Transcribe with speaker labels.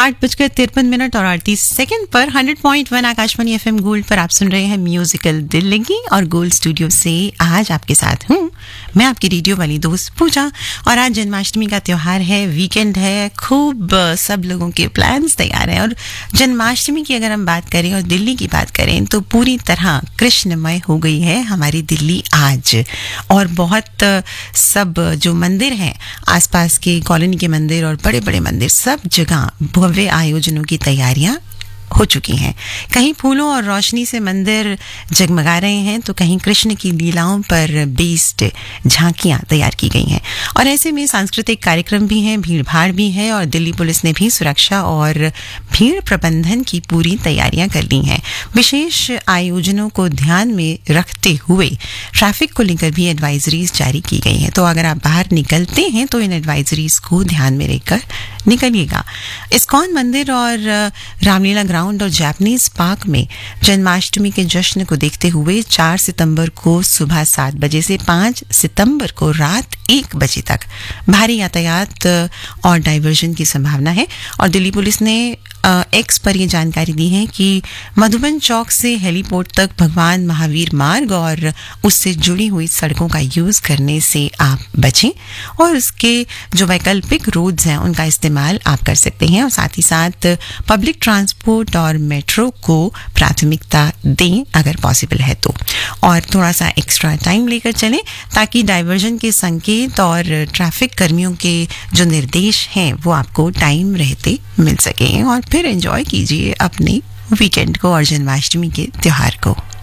Speaker 1: 8:53 और 38 पर 100.1 Akashvani FM gold पर आप सुन रहे हैं म्यूजिकल दिल्ली और गोल्ड स्टूडियो से आज आपके साथ हूँ मैं आपकी रेडियो वाली दोस्त पूजा। और आज जन्माष्टमी का त्योहार है, वीकेंड है, खूब सब लोगों के प्लान्स तैयार हैं। और जन्माष्टमी की अगर हम बात करें और दिल्ली की बात करें तो पूरी तरह कृष्णमय हो गई है हमारी दिल्ली आज। और बहुत सब जो मंदिर हैं, आसपास के कॉलोनी के मंदिर और बड़े बड़े मंदिर, सब जगह भव्य आयोजनों की तैयारियां हो चुकी हैं। कहीं फूलों और रोशनी से मंदिर जगमगा रहे हैं तो कहीं कृष्ण की लीलाओं पर बेस्ड झांकियां तैयार की गई हैं। और ऐसे में सांस्कृतिक कार्यक्रम भी हैं, भीड़ भाड़ भी है और दिल्ली पुलिस ने भी सुरक्षा और भीड़ प्रबंधन की पूरी तैयारियां कर ली हैं। विशेष आयोजनों को ध्यान में रखते हुए ट्रैफिक को लेकर भी एडवाइजरीज जारी की गई हैं। तो अगर आप बाहर निकलते हैं तो इन एडवाइजरीज को ध्यान में रखकर निकलिएगा। इस्कॉन मंदिर और रामलीला ग्राउंड और जापानीज पार्क में जन्माष्टमी के जश्न को देखते हुए 4 सितंबर को सुबह 7 बजे से 5 सितंबर को रात 1 बजे तक भारी यातायात और डाइवर्जन की संभावना है। और दिल्ली पुलिस ने एक्स पर यह जानकारी दी है कि मधुबन चौक से हेलीपोर्ट तक भगवान महावीर मार्ग और उससे जुड़ी हुई सड़कों का यूज करने से आप बचें और उसके जो वैकल्पिक रोड्स हैं उनका इस्तेमाल आप कर सकते हैं। और साथ ही साथ पब्लिक ट्रांसपोर्ट और मेट्रो को प्राथमिकता दें अगर पॉसिबल है तो, और थोड़ा सा एक्स्ट्रा टाइम लेकर चलें ताकि डाइवर्जन के संकेत और ट्रैफिक कर्मियों के जो निर्देश हैं वो आपको टाइम रहते मिल सकें। और फिर एंजॉय कीजिए अपने वीकेंड को और जन्माष्टमी के त्योहार को।